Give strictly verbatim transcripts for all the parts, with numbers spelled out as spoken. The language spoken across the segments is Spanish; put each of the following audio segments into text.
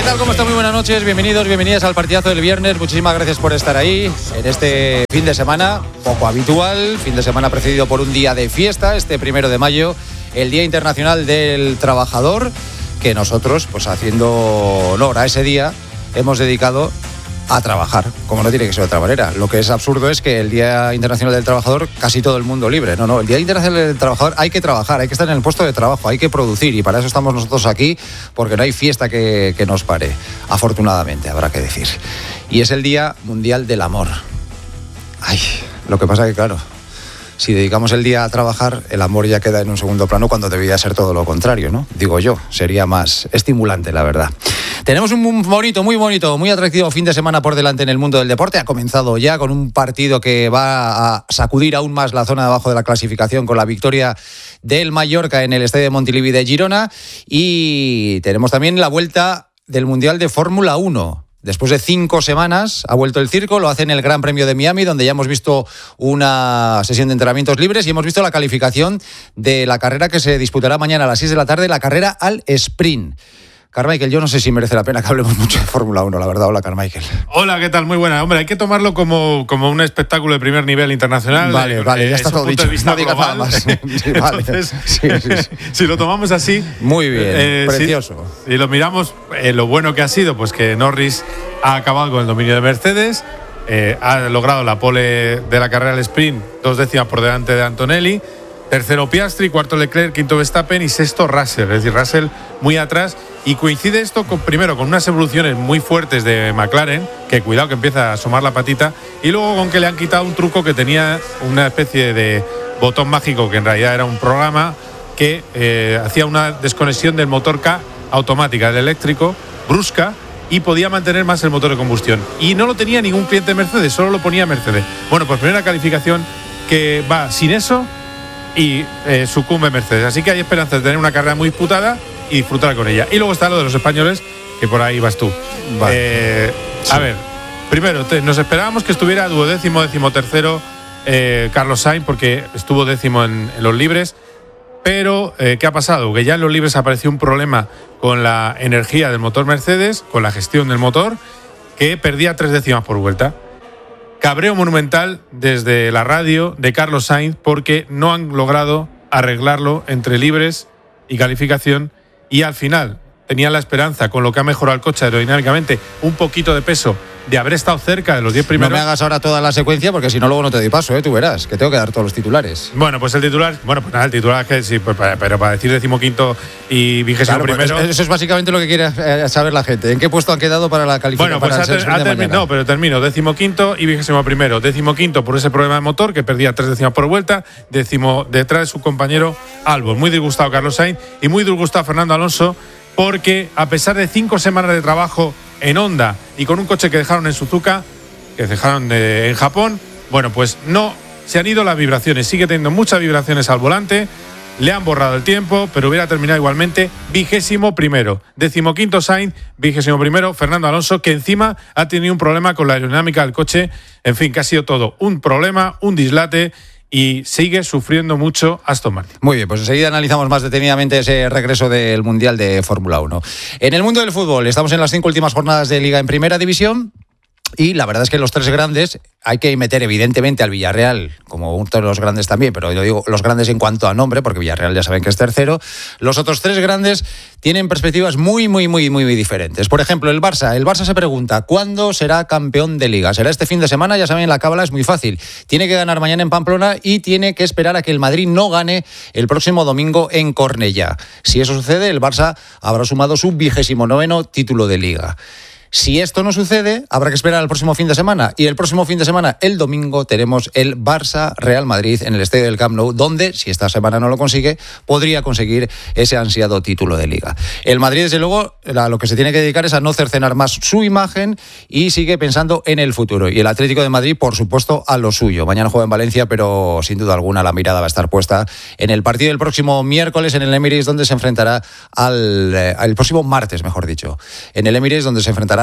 tal? ¿Cómo está? Muy buenas noches, bienvenidos, bienvenidas al partidazo del viernes. Muchísimas gracias por estar ahí en este fin de semana poco habitual, fin de semana precedido por un día de fiesta, este primero de mayo, el Día Internacional del Trabajador, que nosotros, pues haciendo honor a ese día, hemos dedicado a trabajar, como no tiene que ser de otra manera. Lo que es absurdo es que el Día Internacional del Trabajador casi todo el mundo libre. No, no, el Día Internacional del Trabajador hay que trabajar, hay que estar en el puesto de trabajo, hay que producir, y para eso estamos nosotros aquí, porque no hay fiesta que, que nos pare, afortunadamente, habrá que decir. Y es el Día Mundial del Amor. Ay, lo que pasa que, claro, si dedicamos el día a trabajar, el amor ya queda en un segundo plano cuando debía ser todo lo contrario, ¿no? Digo yo, sería más estimulante, la verdad. Tenemos un bonito, muy bonito, muy atractivo fin de semana por delante en el mundo del deporte. Ha comenzado ya con un partido que va a sacudir aún más la zona de abajo de la clasificación con la victoria del Mallorca en el estadio de Montilivi de Girona. Y tenemos también la vuelta del Mundial de Fórmula uno. Después de cinco semanas ha vuelto el circo, lo hace en el Gran Premio de Miami, donde ya hemos visto una sesión de entrenamientos libres y hemos visto la calificación de la carrera que se disputará mañana a las seis de la tarde, la carrera al sprint. Carmichael, yo no sé si merece la pena que hablemos mucho de Fórmula uno, la verdad. Hola, Carmichael. Hola, ¿qué tal? Muy buena. Hombre, hay que tomarlo como, como un espectáculo de primer nivel internacional. Vale, eh, vale, ya está todo dicho. No digas nada más. Sí, vale. Entonces, sí, sí, sí. Si lo tomamos así... Muy bien, eh, precioso. Si, si lo miramos, eh, lo bueno que ha sido, pues que Norris ha acabado con el dominio de Mercedes, eh, ha logrado la pole de la carrera del sprint, dos décimas por delante de Antonelli. Tercero Piastri, cuarto Leclerc, quinto Verstappen y sexto Russell. Es decir, Russell muy atrás. Y coincide esto con, primero con unas evoluciones muy fuertes de McLaren, que cuidado que empieza a asomar la patita, y luego con que le han quitado un truco que tenía una especie de botón mágico, que en realidad era un programa que eh, hacía una desconexión del motor K automática, del eléctrico, brusca, y podía mantener más el motor de combustión. Y no lo tenía ningún cliente de Mercedes, solo lo ponía Mercedes. Bueno, pues primera calificación que va sin eso y eh, sucumbe Mercedes. Así que hay esperanza de tener una carrera muy disputada y disfrutar con ella. Y luego está lo de los españoles, que por ahí vas tú. Vale. Eh, sí. A ver, primero, te, nos esperábamos que estuviera duodécimo, décimo tercero eh, Carlos Sainz, porque estuvo décimo en, en los libres. Pero, eh, ¿qué ha pasado? Que ya en los libres apareció un problema con la energía del motor Mercedes, con la gestión del motor, que perdía tres décimas por vuelta. Cabreo monumental desde la radio de Carlos Sainz porque no han logrado arreglarlo entre libres y calificación, y al final tenían la esperanza, con lo que ha mejorado el coche aerodinámicamente, un poquito de peso, de haber estado cerca de los diez primeros. No me hagas ahora toda la secuencia, porque si no luego no te doy paso, ¿eh? Tú verás, que tengo que dar todos los titulares. Bueno, pues el titular, bueno, pues nada, el titular es que sí, pues para, pero para decir decimoquinto y vigésimo claro, primero. Pues eso es básicamente lo que quiere saber la gente. ¿En qué puesto han quedado para la calificación? Bueno, pues ha, ha terminado, no, pero termino, decimoquinto y vigésimo primero. Decimoquinto por ese problema de motor, que perdía tres décimas por vuelta, décimo detrás de su compañero Albon. Muy disgustado Carlos Sainz y muy disgustado Fernando Alonso, porque a pesar de cinco semanas de trabajo en Honda y con un coche que dejaron en Suzuka, que dejaron de, en Japón, bueno, pues no se han ido las vibraciones, sigue teniendo muchas vibraciones al volante, le han borrado el tiempo, pero hubiera terminado igualmente vigésimo primero, decimoquinto Sainz, vigésimo primero Fernando Alonso, que encima ha tenido un problema con la aerodinámica del coche, en fin, que ha sido todo un problema, un dislate, y sigue sufriendo mucho Aston Martin. Muy bien, pues enseguida analizamos más detenidamente ese regreso del Mundial de Fórmula uno. En el mundo del fútbol, estamos en las cinco últimas jornadas de Liga en Primera División. Y la verdad es que los tres grandes, hay que meter evidentemente al Villarreal como uno de los grandes también, pero yo digo los grandes en cuanto a nombre, porque Villarreal ya saben que es tercero. Los otros tres grandes tienen perspectivas muy, muy, muy, muy diferentes. Por ejemplo, el Barça. El Barça se pregunta, ¿cuándo será campeón de Liga? ¿Será este fin de semana? Ya saben, la cábala es muy fácil. Tiene que ganar mañana en Pamplona y tiene que esperar a que el Madrid no gane el próximo domingo en Cornellá. Si eso sucede, el Barça habrá sumado su vigésimo noveno título de Liga. Si esto no sucede, habrá que esperar al próximo fin de semana. Y el próximo fin de semana, el domingo, tenemos el Barça-Real Madrid en el estadio del Camp Nou, donde, si esta semana no lo consigue, podría conseguir ese ansiado título de Liga. El Madrid, desde luego, a lo que se tiene que dedicar es a no cercenar más su imagen y sigue pensando en el futuro. Y el Atlético de Madrid, por supuesto, a lo suyo. Mañana juega en Valencia, pero sin duda alguna la mirada va a estar puesta en el partido del próximo miércoles en el Emirates, donde se enfrentará al... Eh, el próximo martes, mejor dicho. En el Emirates, donde se enfrentará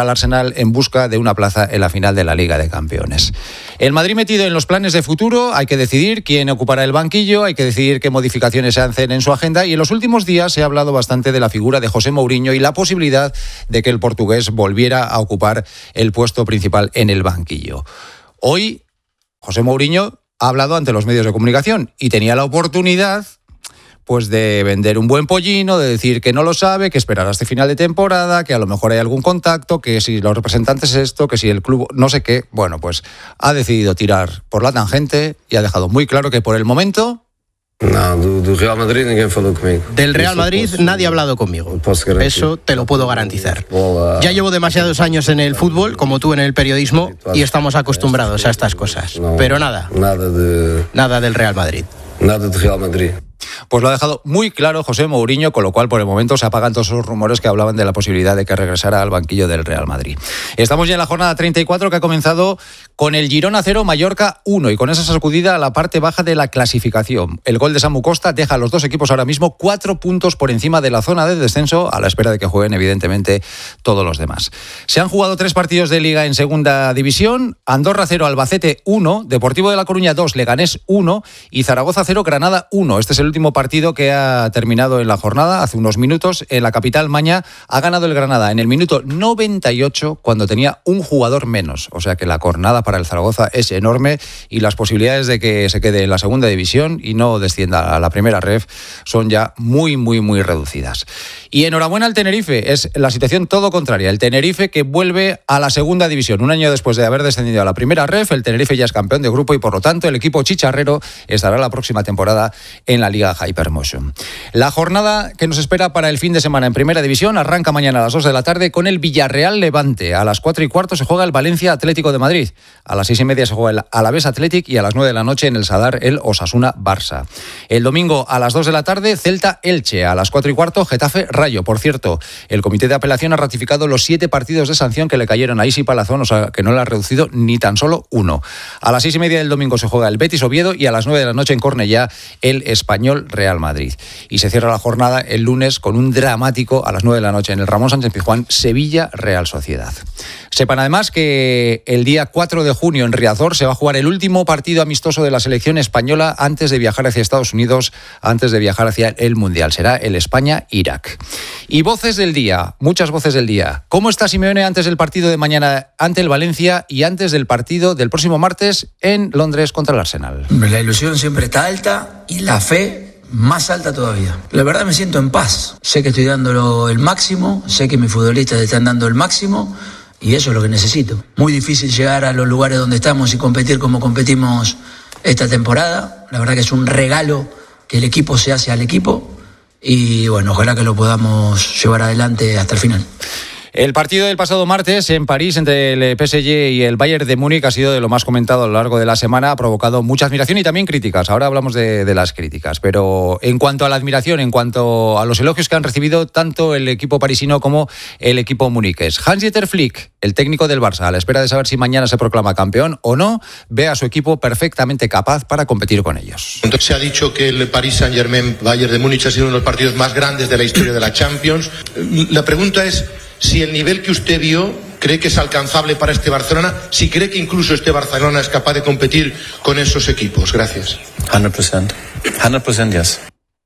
al Arsenal en busca de una plaza en la final de la Liga de Campeones. El Madrid metido en los planes de futuro, hay que decidir quién ocupará el banquillo, hay que decidir qué modificaciones se hacen en su agenda, y en los últimos días se ha hablado bastante de la figura de José Mourinho y la posibilidad de que el portugués volviera a ocupar el puesto principal en el banquillo. Hoy, José Mourinho ha hablado ante los medios de comunicación y tenía la oportunidad pues de vender un buen pollino, de decir que no lo sabe, que esperará hasta final de temporada, que a lo mejor hay algún contacto, que si los representantes esto, que si el club no sé qué. Bueno, pues ha decidido tirar por la tangente y ha dejado muy claro que por el momento... No, del Real Madrid nadie habló conmigo. Del Real Madrid nadie ha hablado conmigo. Eso te lo puedo garantizar. Ya llevo demasiados años en el fútbol, como tú en el periodismo, y estamos acostumbrados a estas cosas. Pero nada, nada de nada del Real Madrid. Nada del Real Madrid. Pues lo ha dejado muy claro José Mourinho, con lo cual por el momento se apagan todos esos rumores que hablaban de la posibilidad de que regresara al banquillo del Real Madrid. Estamos ya en la jornada treinta y cuatro, que ha comenzado con el Girona cero, Mallorca uno, y con esa sacudida a la parte baja de la clasificación. El gol de Samu Costa deja a los dos equipos ahora mismo cuatro puntos por encima de la zona de descenso, a la espera de que jueguen evidentemente todos los demás. Se han jugado tres partidos de Liga en segunda división: Andorra cero, Albacete uno, Deportivo de La Coruña dos, Leganés uno y Zaragoza cero, Granada uno. Este es el último partido que ha terminado en la jornada hace unos minutos. En la capital maña ha ganado el Granada en el minuto noventa y ocho, cuando tenía un jugador menos. O sea que la jornada para el Zaragoza es enorme y las posibilidades de que se quede en la segunda división y no descienda a la primera ref son ya muy, muy, muy reducidas. Y enhorabuena al Tenerife, es la situación todo contraria. El Tenerife que vuelve a la segunda división. Un año después de haber descendido a la primera ref, el Tenerife ya es campeón de grupo y por lo tanto el equipo chicharrero estará la próxima temporada en la Liga Hypermotion. La jornada que nos espera para el fin de semana en primera división arranca mañana a las dos de la tarde con el Villarreal Levante. A las cuatro y cuarto se juega el Valencia Atlético de Madrid. A las seis y media se juega el Alavés Athletic y a las nueve de la noche en el Sadar el Osasuna Barça. El domingo a las dos de la tarde Celta Elche. A las cuatro y cuarto Getafe Rayo. Por cierto, el comité de apelación ha ratificado los siete partidos de sanción que le cayeron a Isi Palazón, o sea que no le ha reducido ni tan solo uno. A las seis y media del domingo se juega el Betis Oviedo y a las nueve de la noche en Cornellá el Español Real Madrid. Y se cierra la jornada el lunes con un dramático a las nueve de la noche en el Ramón Sánchez Pizjuán, Sevilla Real Sociedad. Sepan además que el día cuatro de junio en Riazor se va a jugar el último partido amistoso de la selección española antes de viajar hacia Estados Unidos, antes de viajar hacia el Mundial. Será el España-Irak. Y voces del día, muchas voces del día. ¿Cómo está Simeone antes del partido de mañana ante el Valencia y antes del partido del próximo martes en Londres contra el Arsenal? La ilusión siempre está alta y la fe más alta todavía. La verdad me siento en paz. Sé que estoy dando el máximo, sé que mis futbolistas están dando el máximo y eso es lo que necesito. Muy difícil llegar a los lugares donde estamos y competir como competimos esta temporada. La verdad que es un regalo que el equipo se hace al equipo y bueno, ojalá que lo podamos llevar adelante hasta el final. El partido del pasado martes en París entre el P S G y el Bayern de Múnich ha sido de lo más comentado a lo largo de la semana, ha provocado mucha admiración y también críticas. Ahora hablamos de, de las críticas, pero en cuanto a la admiración, en cuanto a los elogios que han recibido tanto el equipo parisino como el equipo muniqués. Hans-Dieter Flick, el técnico del Barça, a la espera de saber si mañana se proclama campeón o no, ve a su equipo perfectamente capaz para competir con ellos. Se ha dicho que el Paris Saint-Germain Bayern de Múnich ha sido uno de los partidos más grandes de la historia de la Champions. La pregunta es si el nivel que usted vio cree que es alcanzable para este Barcelona, si cree que incluso este Barcelona es capaz de competir con esos equipos. Gracias. cien por ciento. cien por ciento, yes.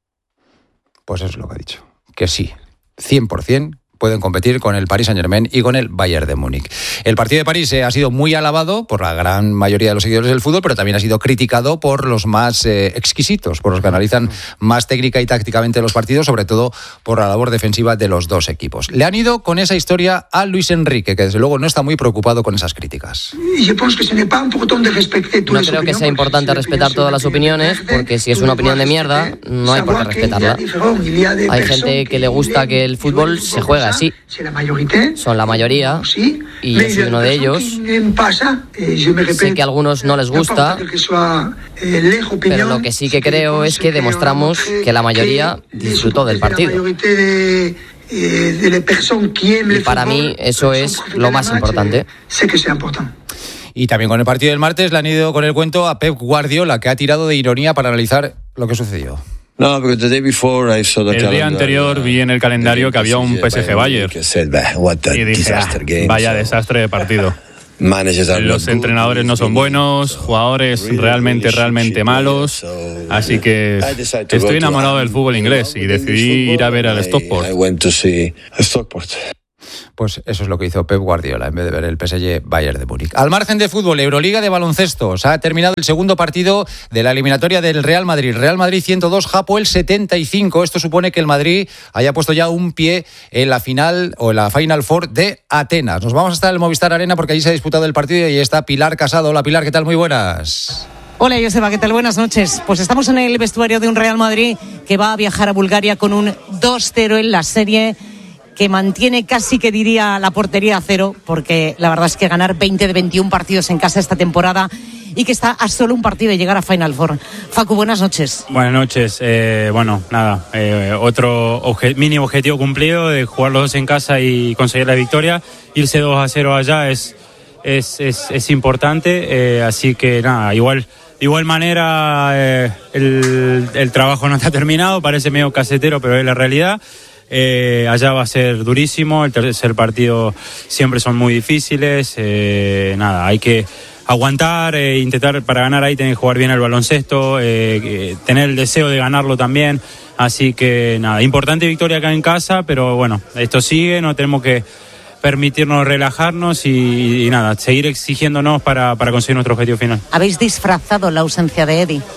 Pues eso es lo que ha dicho, que sí, cien por ciento pueden competir con el Paris Saint-Germain y con el Bayern de Múnich. El partido de París eh, ha sido muy alabado por la gran mayoría de los seguidores del fútbol, pero también ha sido criticado por los más eh, exquisitos, por los que analizan más técnica y tácticamente los partidos, sobre todo por la labor defensiva de los dos equipos. Le han ido con esa historia a Luis Enrique, que desde luego no está muy preocupado con esas críticas. No creo que sea importante respetar todas las opiniones, porque si es una opinión de mierda, no hay por qué respetarla. Hay gente que le gusta que el fútbol se juegue así. Son la mayoría y yo soy uno de ellos. Sé que a algunos no les gusta, pero lo que sí que creo es que demostramos que la mayoría disfrutó del partido. Y para mí eso es lo más importante. Y también con el partido del martes le han ido con el cuento a Pep Guardiola, que ha tirado de ironía para analizar lo que sucedió. El día anterior vi en el calendario que había un P S G Bayern y dije, ah, vaya desastre de partido. Los entrenadores no son buenos, jugadores realmente, realmente malos, así que estoy enamorado del fútbol inglés y decidí ir a ver al Stockport. Pues eso es lo que hizo Pep Guardiola en vez de ver el P S G Bayern de Múnich. Al margen de fútbol, Euroliga de baloncesto. Se ha terminado el segundo partido de la eliminatoria del Real Madrid. Real Madrid ciento dos, Hapoel setenta y cinco. Esto supone que el Madrid haya puesto ya un pie en la final o en la Final Four de Atenas. Nos vamos hasta el Movistar Arena porque allí se ha disputado el partido y está Pilar Casado. Hola Pilar, ¿qué tal? Muy buenas. Hola Joseba, ¿qué tal? Buenas noches. Pues estamos en el vestuario de un Real Madrid que va a viajar a Bulgaria con un dos cero en la serie, que mantiene casi que diría la portería a cero, porque la verdad es que ganar veinte de veintiún partidos en casa esta temporada y que está a solo un partido de llegar a Final Four. Facu, buenas noches. Buenas noches. Eh, bueno, nada, eh, otro obje- mínimo objetivo cumplido de jugar los dos en casa y conseguir la victoria. Irse dos a cero allá es, es, es, es importante, eh, así que nada, igual... De igual manera, eh, el, el trabajo no está terminado, parece medio casetero, pero es la realidad. Eh, allá va a ser durísimo, el tercer partido siempre son muy difíciles, eh, nada, hay que aguantar, eh, intentar para ganar ahí, tener que jugar bien el baloncesto, eh, eh, tener el deseo de ganarlo también, así que nada, importante victoria acá en casa, pero bueno, esto sigue, no tenemos que permitirnos relajarnos y, y nada, seguir exigiéndonos para, para conseguir nuestro objetivo final. ¿Habéis disfrazado la ausencia de Eddie?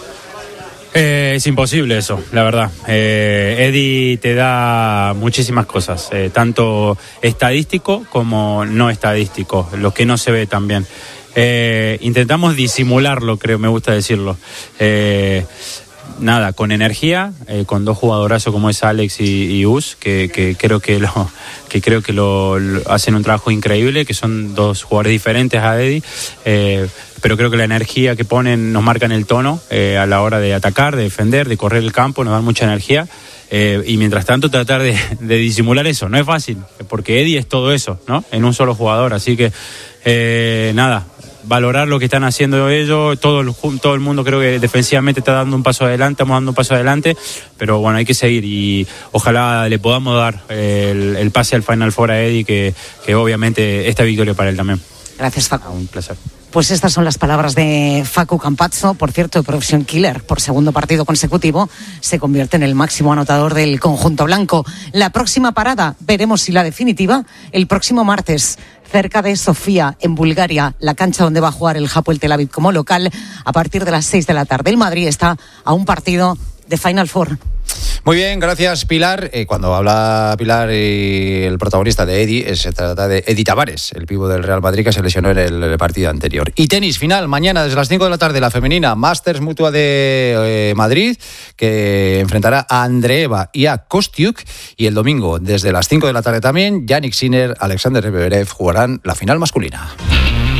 Eh, es imposible eso, la verdad. Eh, Eddie te da muchísimas cosas, eh, tanto estadístico como no estadístico, lo que no se ve también. Eh, intentamos disimularlo, creo, me gusta decirlo. Eh, Nada, con energía, eh, con dos jugadorazos como es Alex y, y Us, que, que creo que lo que creo que lo, lo hacen un trabajo increíble, que son dos jugadores diferentes a Eddie, eh, pero creo que la energía que ponen nos marcan el tono eh, a la hora de atacar, de defender, de correr el campo, nos dan mucha energía. Eh, y mientras tanto tratar de, de disimular eso, no es fácil, porque Eddie es todo eso, ¿no? En un solo jugador, así que eh, nada, valorar lo que están haciendo ellos, todo el, todo el mundo creo que defensivamente está dando un paso adelante, estamos dando un paso adelante, pero bueno, hay que seguir y ojalá le podamos dar el, el pase al Final Four a Eddie, que, que obviamente esta victoria para él también. Gracias, Facu. Un placer. Pues estas son las palabras de Facu Campazzo, por cierto, de profesión killer. Por segundo partido consecutivo se convierte en el máximo anotador del conjunto blanco. La próxima parada, veremos si la definitiva, el próximo martes, cerca de Sofía, en Bulgaria, la cancha donde va a jugar el Hapoel Tel Aviv como local, a partir de las seis de la tarde. El Madrid está a un partido de Final Four. Muy bien, gracias Pilar. Eh, cuando habla Pilar y el protagonista de Eddie, eh, se trata de Eddie Tavares, el pívot del Real Madrid que se lesionó en el, el partido anterior. Y tenis final, mañana desde las cinco de la tarde, la femenina, Masters Mutua de eh, Madrid, que enfrentará a Andreeva y a Kostiuk. Y el domingo, desde las cinco de la tarde también, Jannik Sinner, Alexander Zverev jugarán la final masculina.